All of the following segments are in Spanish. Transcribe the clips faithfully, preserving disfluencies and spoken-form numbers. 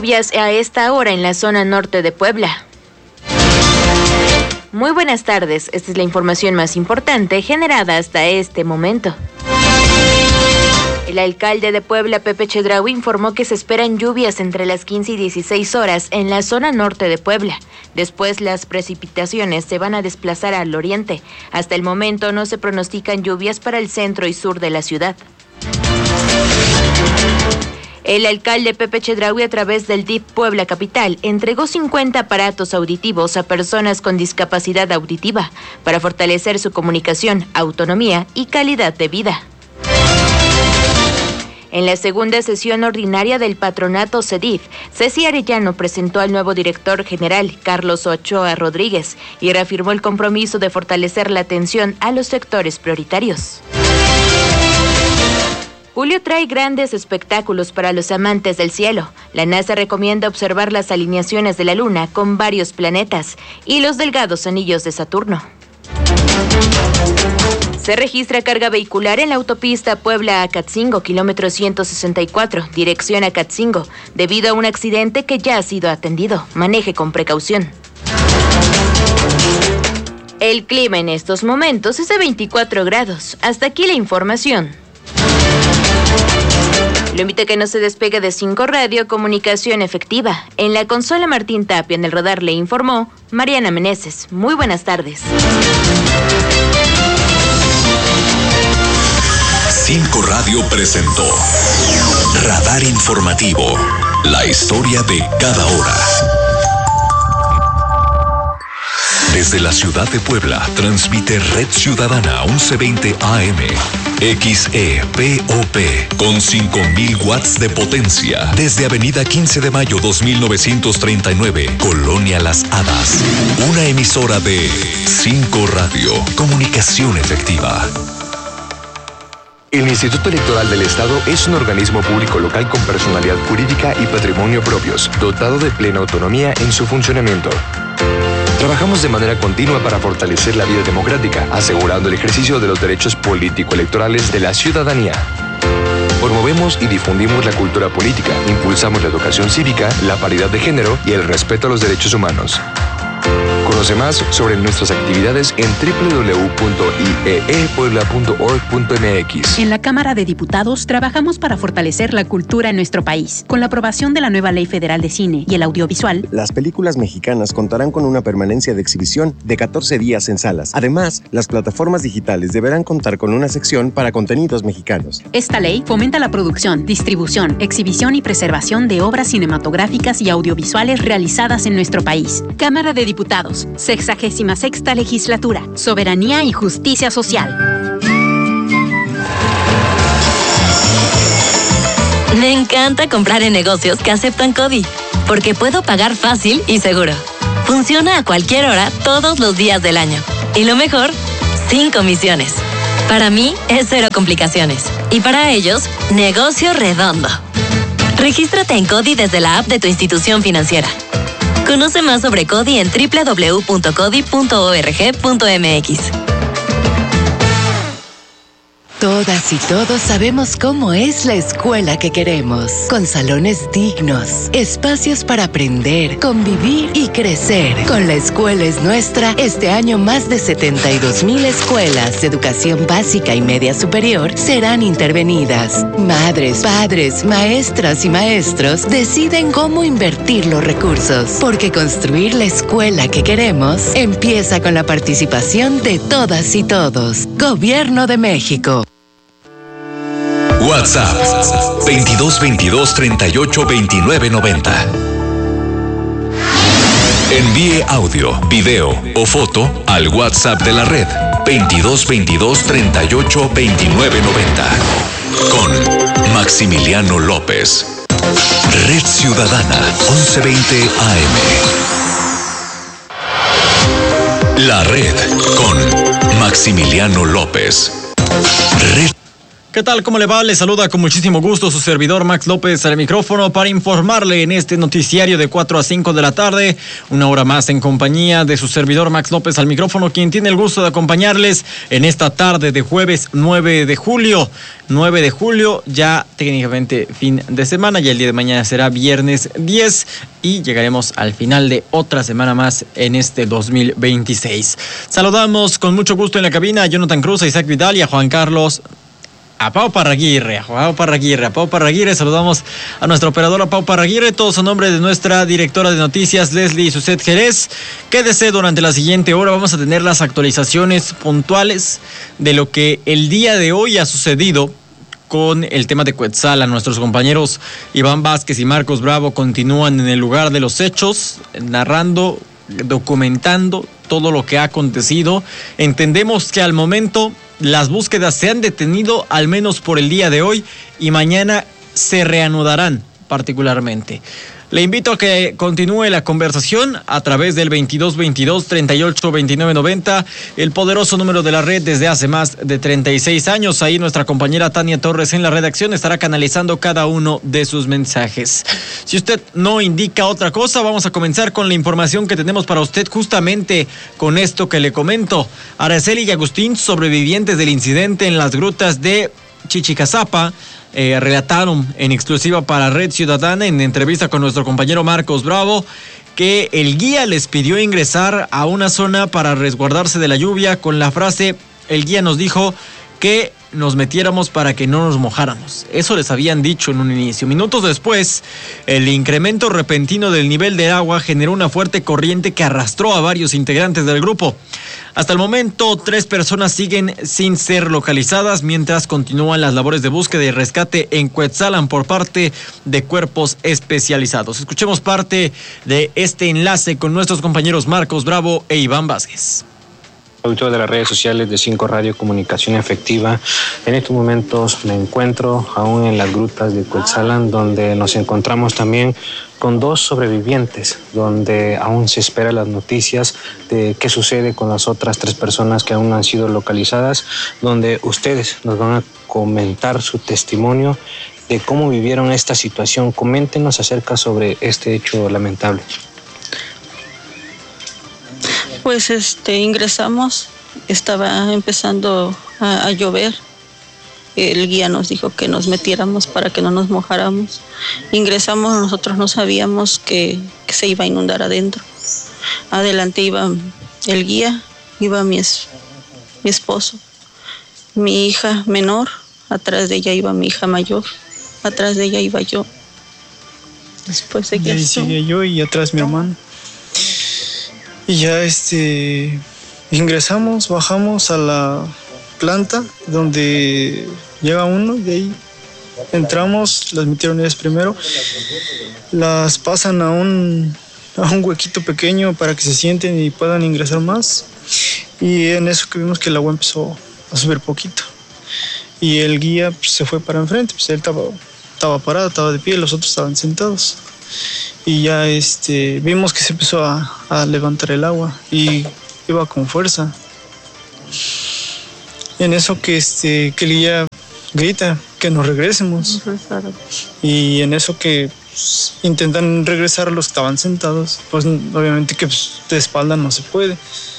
lluvias a esta hora en la zona norte de Puebla. Muy buenas tardes, esta es la información más importante generada hasta este momento. El alcalde de Puebla, Pepe Chedraui, informó que se esperan lluvias entre las quince y dieciséis horas en la zona norte de Puebla. Después, las precipitaciones se van a desplazar al oriente. Hasta el momento no se pronostican lluvias para el centro y sur de la ciudad. El alcalde Pepe Chedraui, a través del D I F Puebla Capital, entregó cincuenta aparatos auditivos a personas con discapacidad auditiva para fortalecer su comunicación, autonomía y calidad de vida. En la segunda sesión ordinaria del patronato CEDIF, Ceci Arellano presentó al nuevo director general, Carlos Ochoa Rodríguez, y reafirmó el compromiso de fortalecer la atención a los sectores prioritarios. Julio trae grandes espectáculos para los amantes del cielo. La NASA recomienda observar las alineaciones de la Luna con varios planetas y los delgados anillos de Saturno. Se registra carga vehicular en la autopista Puebla-Acatzingo, kilómetro ciento sesenta y cuatro, dirección Acatzingo, debido a un accidente que ya ha sido atendido. Maneje con precaución. El clima en estos momentos es de veinticuatro grados. Hasta aquí la información. Lo invito a que no se despegue de cinco Radio, comunicación efectiva. En la consola Martín Tapia, en el radar le informó Mariana Meneses. Muy buenas tardes. cinco Radio presentó Radar Informativo, la historia de cada hora. Desde la ciudad de Puebla, transmite Red Ciudadana once veinte A M, X E P O P, con cinco mil watts de potencia, desde Avenida quince de mayo dos mil novecientos treinta y nueve, Colonia Las Hadas. Una emisora de cinco Radio, comunicación efectiva. El Instituto Electoral del Estado es un organismo público local con personalidad jurídica y patrimonio propios, dotado de plena autonomía en su funcionamiento. Trabajamos de manera continua para fortalecer la vida democrática, asegurando el ejercicio de los derechos político-electorales de la ciudadanía. Promovemos y difundimos la cultura política, impulsamos la educación cívica, la paridad de género y el respeto a los derechos humanos. Conoce más sobre nuestras actividades en doble u doble u doble u punto i e e puebla punto org punto m x. En la Cámara de Diputados trabajamos para fortalecer la cultura en nuestro país. Con la aprobación de la nueva Ley Federal de Cine y el Audiovisual, las películas mexicanas contarán con una permanencia de exhibición de catorce días en salas. Además, las plataformas digitales deberán contar con una sección para contenidos mexicanos. Esta ley fomenta la producción, distribución, exhibición y preservación de obras cinematográficas y audiovisuales realizadas en nuestro país. Cámara de Diputados, sexagésima sexta legislatura, soberanía y justicia social. Me encanta comprar en negocios que aceptan CODI, porque puedo pagar fácil y seguro. Funciona a cualquier hora, todos los días del año. Y lo mejor, sin comisiones. Para mí es cero complicaciones. Y para ellos, negocio redondo. Regístrate en CODI desde la app de tu institución financiera. Conoce más sobre CODI en doble u doble u doble u punto codi punto org punto m x. Todas y todos sabemos cómo es la escuela que queremos, con salones dignos, espacios para aprender, convivir y crecer. Con La Escuela es Nuestra, este año más de setenta y dos mil escuelas de educación básica y media superior serán intervenidas. Madres, padres, maestras y maestros deciden cómo invertir los recursos, porque construir la escuela que queremos empieza con la participación de todas y todos. Gobierno de México. WhatsApp veintidós veintidós treinta y ocho veintinueve noventa. Envíe audio, video o foto al WhatsApp de la red veintidós veintidós treinta y ocho veintinueve noventa con Maximiliano López. Red Ciudadana once veinte A M. La red con Maximiliano López. Red ¿Qué tal? ¿Cómo le va? Le saluda con muchísimo gusto su servidor Max López al micrófono para informarle en este noticiario de cuatro a cinco de la tarde, una hora más en compañía de su servidor Max López al micrófono, quien tiene el gusto de acompañarles en esta tarde de jueves nueve de julio. nueve de julio, ya técnicamente fin de semana, ya el día de mañana será viernes diez y llegaremos al final de otra semana más en este dos mil veintiséis. Saludamos con mucho gusto en la cabina a Jonathan Cruz, a Isaac Vidal y a Juan Carlos A Pau Parraguirre, a Pau Parraguirre, a Pau Parraguirre, saludamos a nuestra operadora Pau Parraguirre, todos a nombre de nuestra directora de noticias Leslie Suset Jerez. Quédese durante la siguiente hora, vamos a tener las actualizaciones puntuales de lo que el día de hoy ha sucedido con el tema de Cuetzalan. Nuestros compañeros Iván Vázquez y Marcos Bravo continúan en el lugar de los hechos, narrando, documentando todo lo que ha acontecido. Entendemos que al momento las búsquedas se han detenido, al menos por el día de hoy, y mañana se reanudarán particularmente. Le invito a que continúe la conversación a través del veintidós veintidós treinta y ocho veintinueve noventa, el poderoso número de la red desde hace más de treinta y seis años. Ahí nuestra compañera Tania Torres en la redacción estará canalizando cada uno de sus mensajes. Si usted no indica otra cosa, vamos a comenzar con la información que tenemos para usted justamente con esto que le comento. Araceli y Agustín, sobrevivientes del incidente en las grutas de Chichicazapa, Eh, relataron en exclusiva para Red Ciudadana, en entrevista con nuestro compañero Marcos Bravo, que el guía les pidió ingresar a una zona para resguardarse de la lluvia con la frase: el guía nos dijo que nos metiéramos para que no nos mojáramos. Eso les habían dicho en un inicio. Minutos después, el incremento repentino del nivel del agua generó una fuerte corriente que arrastró a varios integrantes del grupo. Hasta el momento, tres personas siguen sin ser localizadas mientras continúan las labores de búsqueda y rescate en Cuetzalan por parte de cuerpos especializados. Escuchemos parte de este enlace con nuestros compañeros Marcos Bravo e Iván Vázquez. Autor de las redes sociales de Cinco Radio Comunicación Efectiva. En estos momentos me encuentro aún en las grutas de Cuetzalan, donde nos encontramos también con dos sobrevivientes, donde aún se esperan las noticias de qué sucede con las otras tres personas que aún no han sido localizadas, donde ustedes nos van a comentar su testimonio de cómo vivieron esta situación. Coméntenos acerca sobre este hecho lamentable. Pues este ingresamos, estaba empezando a, a llover. El guía nos dijo que nos metiéramos para que no nos mojáramos. Ingresamos, nosotros no sabíamos que, que se iba a inundar adentro. Adelante iba el guía, iba mi, es, mi esposo, mi hija menor, atrás de ella iba mi hija mayor, atrás de ella iba yo. Después de que ahí sigue yo y atrás mi hermano. Y ya este ingresamos, bajamos a la planta donde llega uno, y de ahí entramos, las metieron ellas primero, las pasan a un, a un huequito pequeño para que se sienten y puedan ingresar más. Y en eso que vimos que el agua empezó a subir poquito. Y el guía pues, se fue para enfrente, pues él estaba, estaba parado, estaba de pie, los otros estaban sentados. Y ya este, vimos que se empezó a, a levantar el agua y iba con fuerza. En eso que, este, que el guía grita que nos regresemos. Y en eso que pues, intentan regresar los que estaban sentados, pues obviamente que pues, de espalda no se puede.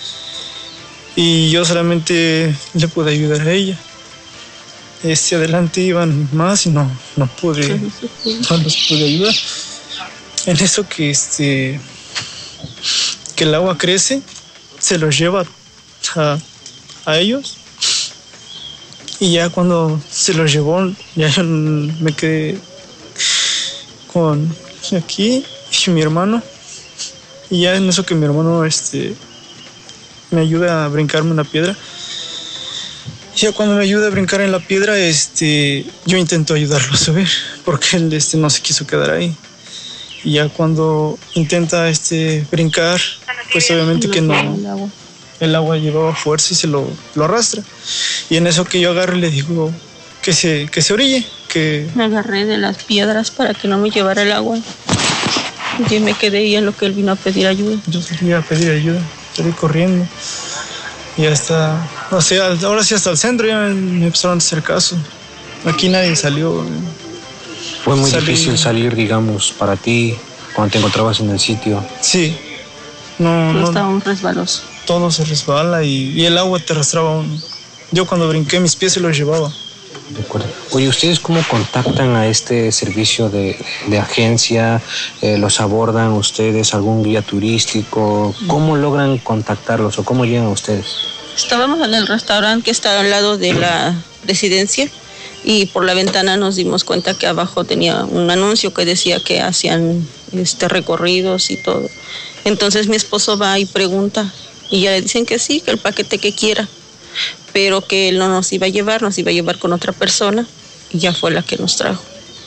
Y yo solamente le pude ayudar a ella. Este, adelante iban más y no, no pude, no los pude ayudar. En eso que este que el agua crece, se los lleva a, a ellos, y ya cuando se los llevó, ya yo me quedé con aquí y mi hermano, y ya en eso que mi hermano este me ayuda a brincarme una piedra. Y ya cuando me ayuda a brincar en la piedra, este yo intento ayudarlo a subir, porque él este no se quiso quedar ahí. Y ya cuando intenta este brincar, pues obviamente que no, el agua llevaba fuerza y se lo, lo arrastra. Y en eso que yo agarro y le digo que se, que se orille, que... Me agarré de las piedras para que no me llevara el agua. Y me quedé ahí en lo que él vino a pedir ayuda. Yo salí a pedir ayuda, salí corriendo. Y hasta, o sea, ahora sí hasta el centro ya me empezaron a hacer caso. aquí nadie salió. ¿Fue muy Salí. difícil salir, digamos, para ti cuando te encontrabas en el sitio? Sí. No, no. Estaba un resbaloso. Todo se resbala y, y el agua te arrastraba a uno. Yo cuando brinqué mis pies se los llevaba. De acuerdo. Oye, ¿ustedes cómo contactan a este servicio de, de agencia? Eh, ¿Los abordan ustedes? ¿Algún guía turístico? ¿Cómo logran contactarlos o cómo llegan a ustedes? Estábamos en el restaurante que está al lado de la residencia y por la ventana nos dimos cuenta que abajo tenía un anuncio que decía que hacían este, recorridos y todo. Entonces mi esposo va y pregunta y ya le dicen que sí, que el paquete que quiera, pero que él no nos iba a llevar, nos iba a llevar con otra persona y ya fue la que nos trajo.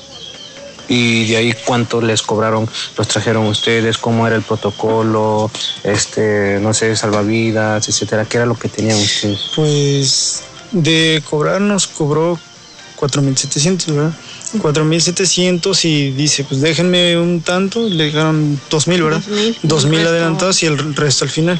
¿Y de ahí cuánto les cobraron? ¿Los trajeron ustedes? ¿Cómo era el protocolo? Este, no sé, salvavidas, etcétera. ¿Qué era lo que tenían ustedes? Pues de cobrar nos cobró cuatro mil setecientos, ¿verdad? cuatro mil setecientos y dice, pues déjenme un tanto, le dejaron dos mil, ¿verdad? dos mil adelantados y el resto al final.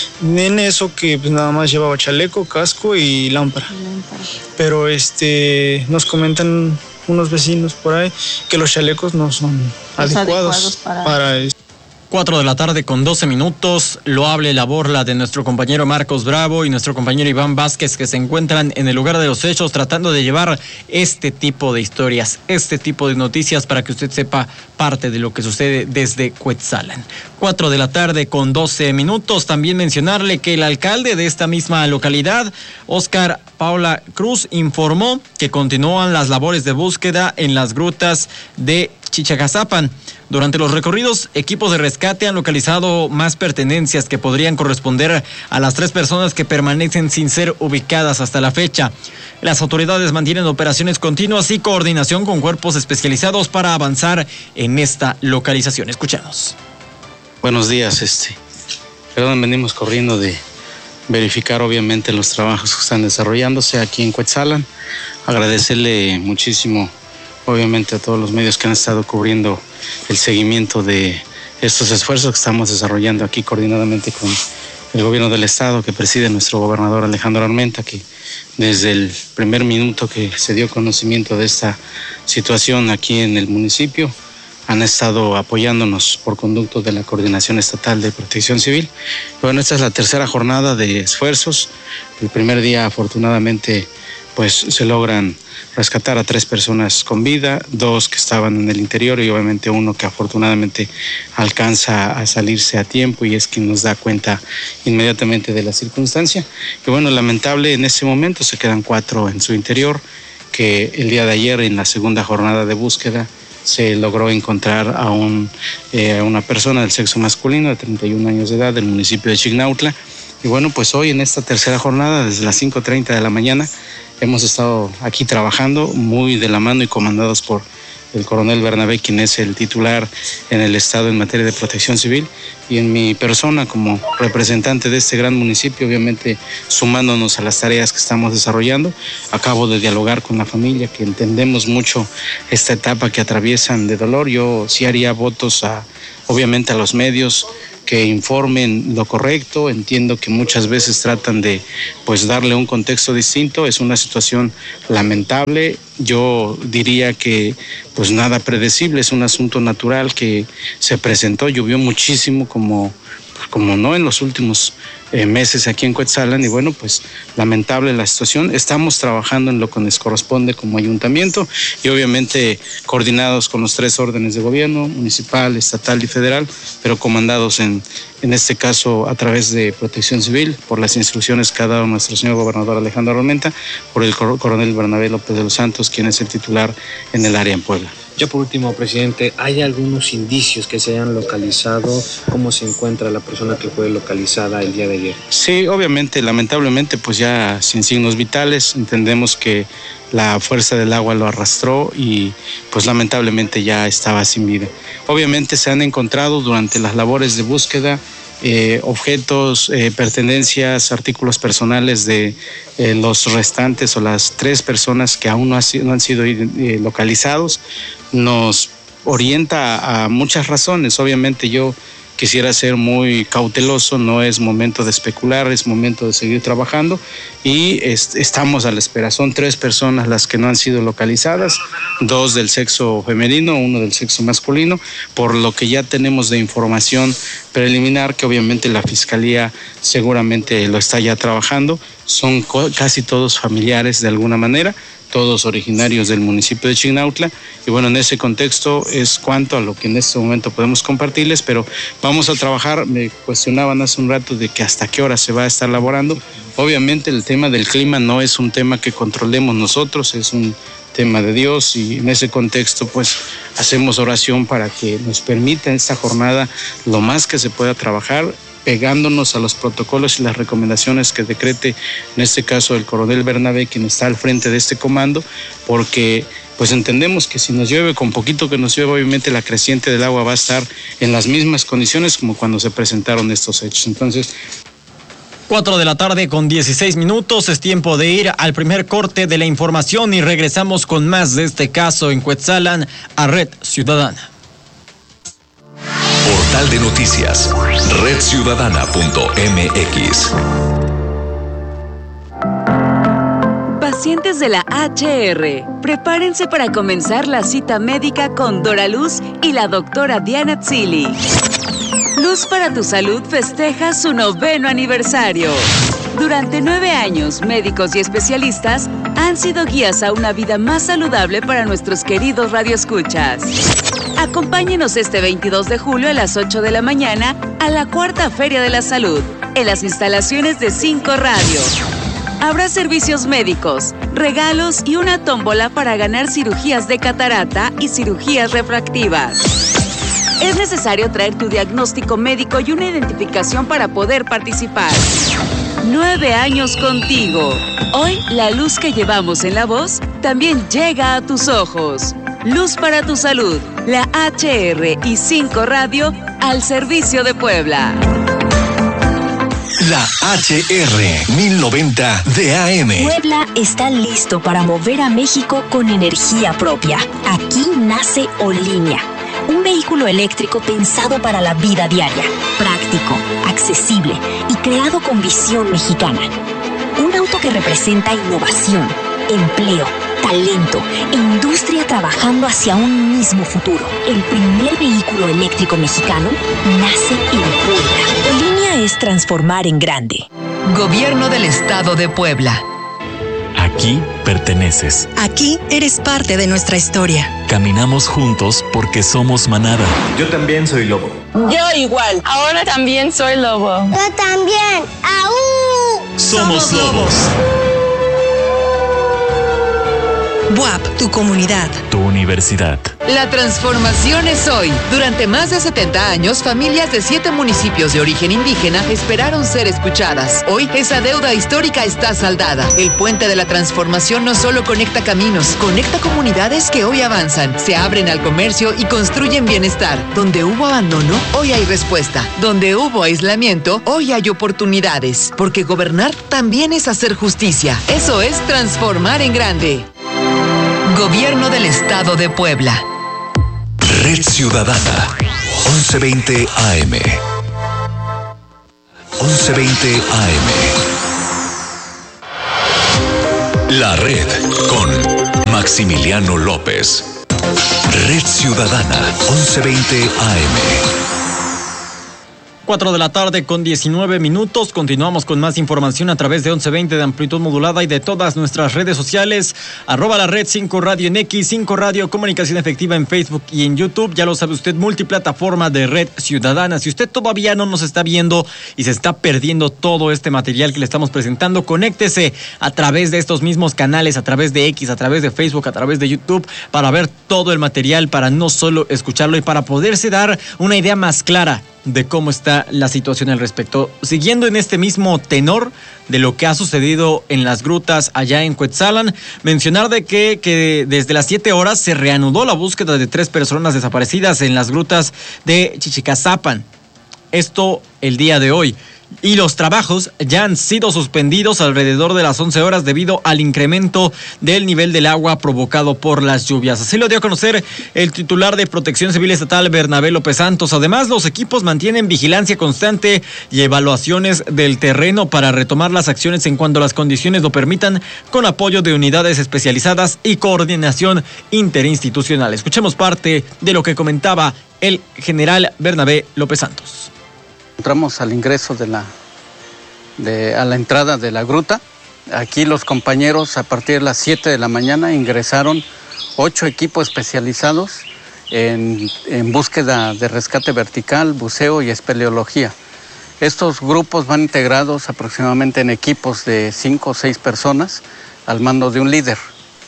En eso que pues nada más llevaba chaleco, casco y lámpara. lámpara. Pero este nos comentan unos vecinos por ahí que los chalecos no son adecuados, adecuados para, para esto. cuatro de la tarde con doce minutos, loable la borla de nuestro compañero Marcos Bravo y nuestro compañero Iván Vázquez, que se encuentran en el lugar de los hechos tratando de llevar este tipo de historias, este tipo de noticias para que usted sepa parte de lo que sucede desde Cuetzalan. cuatro de la tarde con doce minutos, también mencionarle que el alcalde de esta misma localidad, Óscar Paula Cruz, informó que continúan las labores de búsqueda en las grutas de Chichacazapan. Durante los recorridos, equipos de rescate han localizado más pertenencias que podrían corresponder a las tres personas que permanecen sin ser ubicadas hasta la fecha. Las autoridades mantienen operaciones continuas y coordinación con cuerpos especializados para avanzar en esta localización. Escuchemos. Buenos días, este. Perdón, venimos corriendo de verificar obviamente los trabajos que están desarrollándose aquí en Cuetzalan. Agradecerle muchísimo obviamente a todos los medios que han estado cubriendo el seguimiento de estos esfuerzos que estamos desarrollando aquí coordinadamente con el gobierno del estado que preside nuestro gobernador Alejandro Armenta, que desde el primer minuto que se dio conocimiento de esta situación aquí en el municipio han estado apoyándonos por conducto de la Coordinación Estatal de Protección Civil. Bueno, esta es la tercera jornada de esfuerzos. El primer día afortunadamente pues se logran rescatar a tres personas con vida, dos que estaban en el interior y obviamente uno que afortunadamente alcanza a salirse a tiempo y es quien nos da cuenta inmediatamente de la circunstancia. Y bueno, lamentable en ese momento se quedan cuatro en su interior, que el día de ayer en la segunda jornada de búsqueda se logró encontrar a un, eh, una persona del sexo masculino de treinta y un años de edad del municipio de Chignautla. Y bueno, pues hoy en esta tercera jornada, desde las cinco treinta de la mañana, hemos estado aquí trabajando muy de la mano y comandados por el coronel Bernabé, quien es el titular en el estado en materia de protección civil, y en mi persona como representante de este gran municipio, obviamente sumándonos a las tareas que estamos desarrollando. Acabo de dialogar con la familia, que entendemos mucho esta etapa que atraviesan de dolor. Yo sí haría votos a, obviamente, a los medios que informen lo correcto. Entiendo que muchas veces tratan de pues darle un contexto distinto. Es una situación lamentable. Yo diría que pues nada predecible, es un asunto natural que se presentó. Llovió muchísimo como, como no en los últimos eh, meses aquí en Cuetzalan y bueno, pues lamentable la situación. Estamos trabajando en lo que nos corresponde como ayuntamiento y obviamente coordinados con los tres órdenes de gobierno, municipal, estatal y federal, pero comandados en, en este caso a través de Protección Civil por las instrucciones que ha dado nuestro señor gobernador Alejandro Armenta, por el coronel Bernabé López de los Santos, quien es el titular en el área en Puebla. Ya por último, presidente, ¿hay algunos indicios que se hayan localizado? ¿Cómo se encuentra la persona que fue localizada el día de ayer? Sí, obviamente, lamentablemente, pues ya sin signos vitales. Entendemos que la fuerza del agua lo arrastró y pues lamentablemente ya estaba sin vida. Obviamente se han encontrado durante las labores de búsqueda Eh, objetos, eh, pertenencias, artículos personales de eh, los restantes o las tres personas que aún no, ha, no han sido eh, localizados. Nos orienta a, a muchas razones. Obviamente yo quisiera ser muy cauteloso, no es momento de especular, es momento de seguir trabajando y est- estamos a la espera. Son tres personas las que no han sido localizadas, dos del sexo femenino, uno del sexo masculino, por lo que ya tenemos de información preliminar que obviamente la Fiscalía seguramente lo está ya trabajando. Son co- casi todos familiares de alguna manera, todos originarios del municipio de Chignautla, y bueno, en ese contexto es cuanto a lo que en este momento podemos compartirles, pero vamos a trabajar. Me cuestionaban hace un rato de que hasta qué hora se va a estar laborando. Obviamente el tema del clima no es un tema que controlemos nosotros, es un tema de Dios, y en ese contexto pues hacemos oración para que nos permita esta jornada lo más que se pueda trabajar, pegándonos a los protocolos y las recomendaciones que decrete, en este caso, el coronel Bernabé, quien está al frente de este comando, porque pues entendemos que si nos llueve, con poquito que nos llueva, obviamente la creciente del agua va a estar en las mismas condiciones como cuando se presentaron estos hechos. Entonces, Cuatro de la tarde con dieciséis minutos, es tiempo de ir al primer corte de la información y regresamos con más de este caso en Cuetzalan a Red Ciudadana. Portal de noticias, red ciudadana punto m x. Pacientes de la H R, prepárense para comenzar la cita médica con Dora Luz y la doctora Diana Tzili. Luz para tu Salud festeja su noveno aniversario. Durante nueve años, médicos y especialistas han sido guías a una vida más saludable para nuestros queridos radioescuchas. Acompáñenos este veintidós de julio a las ocho de la mañana a la Cuarta Feria de la Salud, en las instalaciones de Cinco Radio. Habrá servicios médicos, regalos y una tómbola para ganar cirugías de catarata y cirugías refractivas. Es necesario traer tu diagnóstico médico y una identificación para poder participar. Nueve años contigo. Hoy, la luz que llevamos en la voz también llega a tus ojos. Luz para tu Salud, la H R y Cinco Radio al servicio de Puebla. La H R mil noventa de A M. Puebla está listo para mover a México con energía propia. Aquí nace Olinia, un vehículo eléctrico pensado para la vida diaria, práctico, accesible y creado con visión mexicana. Un auto que representa innovación, empleo, talento e industria trabajando hacia un mismo futuro. El primer vehículo eléctrico mexicano nace en Puebla. Olinia es transformar en grande. Gobierno del Estado de Puebla. Aquí perteneces. Aquí eres parte de nuestra historia. Caminamos juntos porque somos manada. Yo también soy lobo. Yo igual. Ahora también soy lobo. Yo también. ¡Aú! Somos lobos. B U A P, tu comunidad. Tu universidad. La transformación es hoy. Durante más de setenta años, familias de siete municipios de origen indígena esperaron ser escuchadas. Hoy, esa deuda histórica está saldada. El puente de la transformación no solo conecta caminos, conecta comunidades que hoy avanzan, se abren al comercio y construyen bienestar. Donde hubo abandono, hoy hay respuesta. Donde hubo aislamiento, hoy hay oportunidades. Porque gobernar también es hacer justicia. Eso es transformar en grande. Gobierno del Estado de Puebla. Red Ciudadana, once veinte A M. once veinte A M. La Red con Maximiliano López. Red Ciudadana, once veinte A M. Cuatro de la tarde con diecinueve minutos. Continuamos con más información a través de once veinte de amplitud modulada y de todas nuestras redes sociales. Arroba la red cinco Radio en X, cinco Radio Comunicación Efectiva en Facebook y en YouTube. Ya lo sabe usted, multiplataforma de Red Ciudadana. Si usted todavía no nos está viendo y se está perdiendo todo este material que le estamos presentando, conéctese a través de estos mismos canales, a través de X, a través de Facebook, a través de YouTube, para ver todo el material, para no solo escucharlo y para poderse dar una idea más clara de cómo está la situación al respecto. Siguiendo en este mismo tenor de lo que ha sucedido en las grutas allá en Cuetzalan, mencionar de que, que desde las siete horas se reanudó la búsqueda de tres personas desaparecidas en las grutas de Chichicazapan. Esto el día de hoy. y los trabajos ya han sido suspendidos alrededor de las once horas debido al incremento del nivel del agua provocado por las lluvias. Así lo dio a conocer el titular de Protección Civil Estatal, Bernabé López Santos. Además, los equipos mantienen vigilancia constante y evaluaciones del terreno para retomar las acciones en cuanto las condiciones lo permitan, con apoyo de unidades especializadas y coordinación interinstitucional. Escuchemos parte de lo que comentaba el general Bernabé López Santos. Entramos al ingreso de la, de, a la entrada de la gruta. Aquí los compañeros a partir de las siete de la mañana ingresaron ocho equipos especializados en, en búsqueda de rescate vertical, buceo y espeleología. Estos grupos van integrados aproximadamente en equipos de cinco o seis personas al mando de un líder.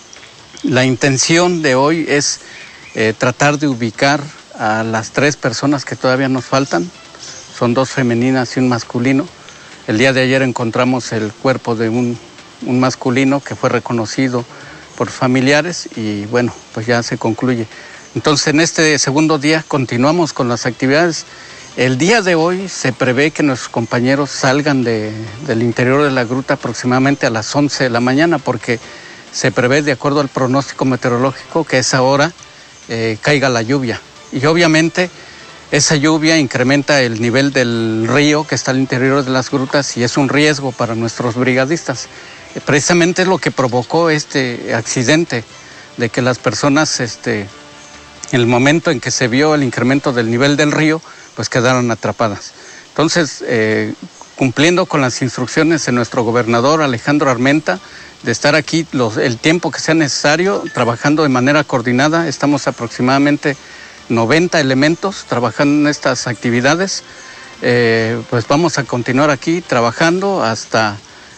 La intención de hoy es eh, tratar de ubicar a las tres personas que todavía nos faltan. Son dos femeninas y un masculino. El día de ayer encontramos el cuerpo de un, un masculino que fue reconocido por familiares y bueno, pues ya se concluye. Entonces en este segundo día continuamos con las actividades. El día de hoy se prevé que nuestros compañeros salgan de, del interior de la gruta aproximadamente a las once de la mañana porque se prevé, de acuerdo al pronóstico meteorológico, que a esa hora eh, caiga la lluvia. Y obviamente esa lluvia incrementa el nivel del río que está al interior de las grutas y es un riesgo para nuestros brigadistas. Precisamente es lo que provocó este accidente, de que las personas, este, en el momento en que se vio el incremento del nivel del río, pues quedaron atrapadas. Entonces, eh, cumpliendo con las instrucciones de nuestro gobernador Alejandro Armenta, de estar aquí los, el tiempo que sea necesario, trabajando de manera coordinada, estamos aproximadamente noventa elementos trabajando en estas actividades, eh, pues vamos a continuar aquí trabajando hasta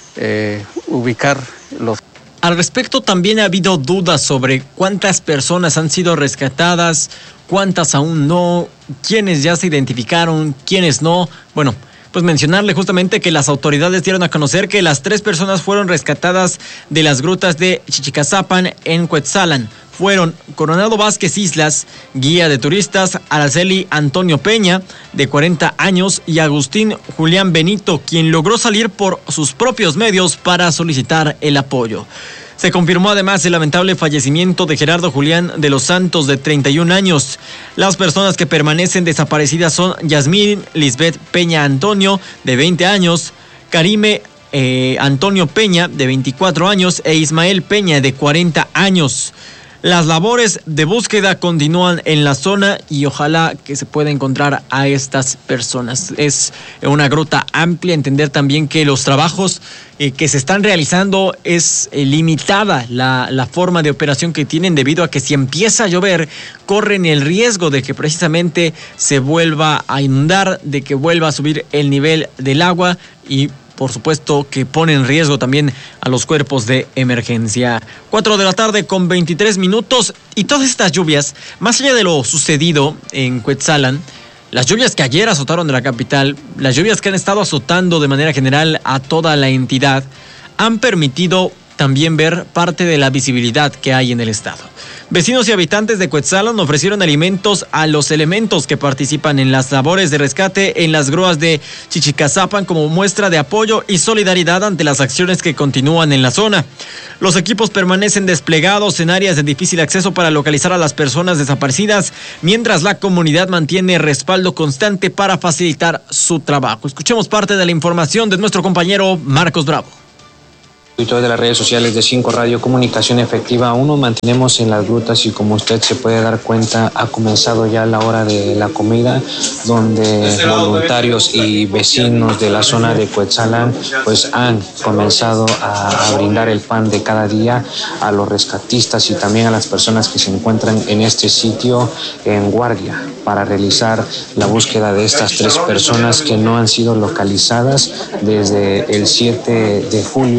eh, ubicar los... Al respecto también ha habido dudas sobre cuántas personas han sido rescatadas, cuántas aún no, quiénes ya se identificaron, quiénes no. Bueno, pues mencionarle justamente que las autoridades dieron a conocer que las tres personas fueron rescatadas de las grutas de Chichicazapan en Cuetzalan. Fueron Coronado Vázquez Islas, guía de turistas, Araceli Antonio Peña, de cuarenta años, y Agustín Julián Benito, quien logró salir por sus propios medios para solicitar el apoyo. Se confirmó además el lamentable fallecimiento de Gerardo Julián de los Santos, de treinta y un años. Las personas que permanecen desaparecidas son Yasmín Lisbeth Peña Antonio, de veinte años, Karime eh, Antonio Peña, de veinticuatro años, e Ismael Peña, de cuarenta años. Las labores de búsqueda continúan en la zona y ojalá que se pueda encontrar a estas personas. Es una gruta amplia, entender también que los trabajos eh, que se están realizando es eh, limitada la, la forma de operación que tienen, debido a que si empieza a llover corren el riesgo de que precisamente se vuelva a inundar, de que vuelva a subir el nivel del agua y por supuesto que pone en riesgo también a los cuerpos de emergencia. Cuatro de la tarde con veintitrés minutos, y todas estas lluvias, más allá de lo sucedido en Cuetzalan, las lluvias que ayer azotaron de la capital, las lluvias que han estado azotando de manera general a toda la entidad, han permitido también ver parte de la visibilidad que hay en el estado. Vecinos y habitantes de Cuetzalan ofrecieron alimentos a los elementos que participan en las labores de rescate en las grúas de Chichicazapan como muestra de apoyo y solidaridad ante las acciones que continúan en la zona. Los equipos permanecen desplegados en áreas de difícil acceso para localizar a las personas desaparecidas, mientras la comunidad mantiene respaldo constante para facilitar su trabajo. Escuchemos parte de la información de nuestro compañero Marcos Bravo. De las redes sociales de cinco Radio Comunicación Efectiva, aún nos mantenemos en las grutas y como usted se puede dar cuenta, ha comenzado ya la hora de la comida, donde voluntarios y vecinos de la zona de Cuetzalan pues han comenzado a, a brindar el pan de cada día a los rescatistas y también a las personas que se encuentran en este sitio en guardia para realizar la búsqueda de estas tres personas que no han sido localizadas desde el siete de julio.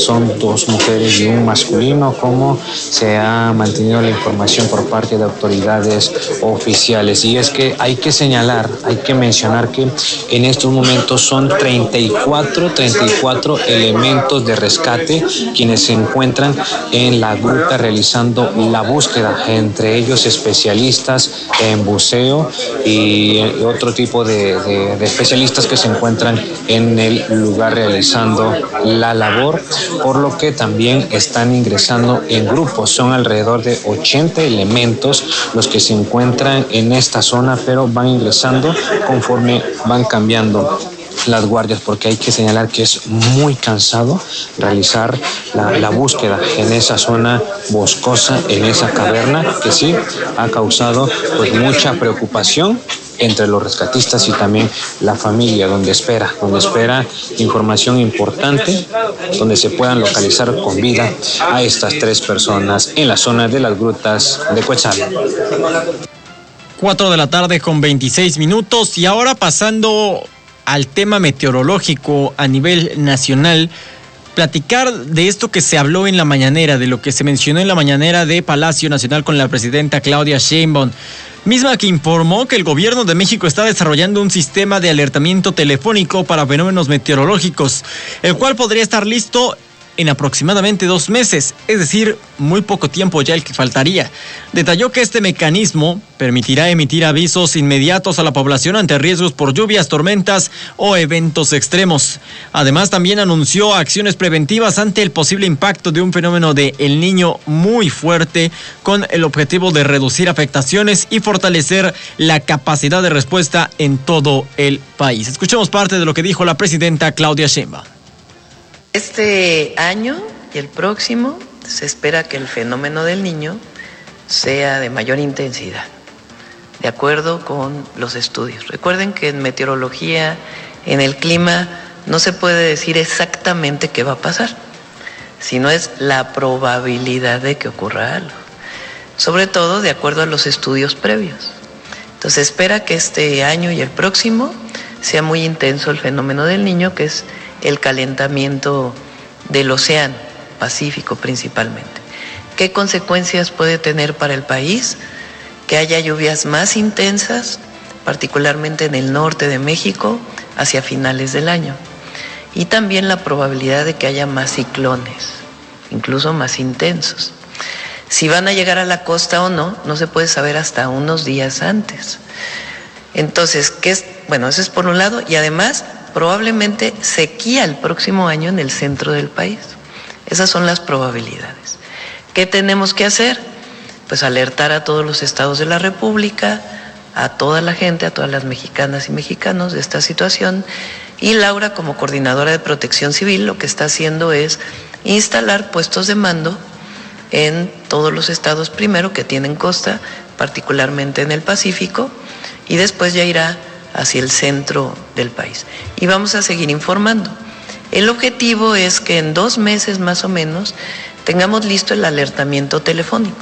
son dos mujeres y un masculino, como se ha mantenido la información por parte de autoridades oficiales. Y es que hay que señalar, hay que mencionar que en estos momentos son treinta y cuatro elementos de rescate quienes se encuentran en la gruta realizando la búsqueda, entre ellos especialistas en buceo y otro tipo de, de, de especialistas que se encuentran en el lugar realizando la labor, por lo que también están ingresando en grupos. Son alrededor de ochenta elementos los que se encuentran en esta zona, pero van ingresando conforme van cambiando las guardias, porque hay que señalar que es muy cansado realizar la, la búsqueda en esa zona boscosa, en esa caverna, que sí ha causado pues mucha preocupación entre los rescatistas y también la familia, donde espera, donde espera información importante, donde se puedan localizar con vida a estas tres personas en la zona de las grutas de Cuetzalan. Cuatro de la tarde con veintiséis minutos, y ahora pasando al tema meteorológico a nivel nacional, platicar de esto que se habló en la mañanera, de lo que se mencionó en la mañanera de Palacio Nacional con la presidenta Claudia Sheinbaum, misma que informó que el gobierno de México está desarrollando un sistema de alertamiento telefónico para fenómenos meteorológicos, el cual podría estar listo en aproximadamente dos meses, es decir, muy poco tiempo ya el que faltaría. Detalló que este mecanismo permitirá emitir avisos inmediatos a la población ante riesgos por lluvias, tormentas o eventos extremos. Además, también anunció acciones preventivas ante el posible impacto de un fenómeno de El Niño muy fuerte, con el objetivo de reducir afectaciones y fortalecer la capacidad de respuesta en todo el país. Escuchemos parte de lo que dijo la presidenta Claudia Sheinbaum. Este año y el próximo se espera que el fenómeno del Niño sea de mayor intensidad, de acuerdo con los estudios. Recuerden que en meteorología, en el clima, no se puede decir exactamente qué va a pasar, sino es la probabilidad de que ocurra algo, sobre todo de acuerdo a los estudios previos. Entonces espera que este año y el próximo sea muy intenso el fenómeno del Niño, que es el calentamiento del océano Pacífico principalmente. ¿Qué consecuencias puede tener para el país? Que haya lluvias más intensas, particularmente en el norte de México, hacia finales del año. Y también la probabilidad de que haya más ciclones, incluso más intensos. Si van a llegar a la costa o no, no se puede saber hasta unos días antes. Entonces, ¿qué es? Bueno, eso es por un lado, y además probablemente sequía el próximo año en el centro del país. Esas son las probabilidades. ¿Qué tenemos que hacer? Pues alertar a todos los estados de la República, a toda la gente, a todas las mexicanas y mexicanos de esta situación. Y Laura, como coordinadora de Protección Civil, lo que está haciendo es instalar puestos de mando en todos los estados primero que tienen costa, particularmente en el Pacífico, y después ya irá hacia el centro del país. Y vamos a seguir informando. El objetivo es que en dos meses más o menos tengamos listo el alertamiento telefónico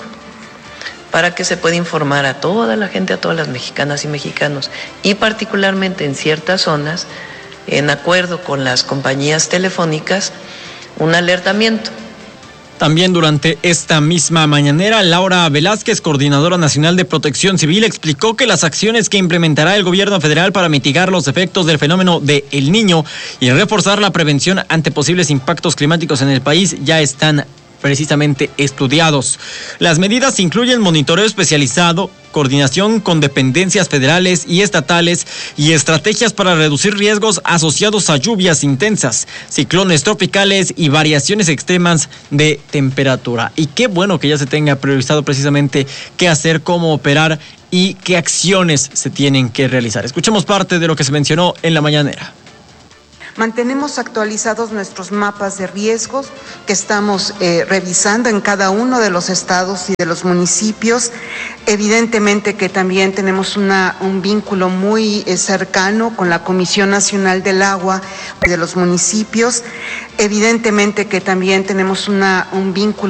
para que se pueda informar a toda la gente, a todas las mexicanas y mexicanos, y particularmente en ciertas zonas, en acuerdo con las compañías telefónicas, un alertamiento. También durante esta misma mañanera, Laura Velázquez, coordinadora nacional de Protección Civil, explicó que las acciones que implementará el gobierno federal para mitigar los efectos del fenómeno de El Niño y reforzar la prevención ante posibles impactos climáticos en el país ya están precisamente estudiados. Las medidas incluyen monitoreo especializado, coordinación con dependencias federales y estatales y estrategias para reducir riesgos asociados a lluvias intensas, ciclones tropicales y variaciones extremas de temperatura. Y qué bueno que ya se tenga priorizado precisamente qué hacer, cómo operar y qué acciones se tienen que realizar. Escuchemos parte de lo que se mencionó en la mañanera. Mantenemos actualizados nuestros mapas de riesgos que estamos eh, revisando en cada uno de los estados y de los municipios. Evidentemente que también tenemos una, un vínculo muy eh, cercano con la Comisión Nacional del Agua de los municipios. Evidentemente que también tenemos una, un vínculo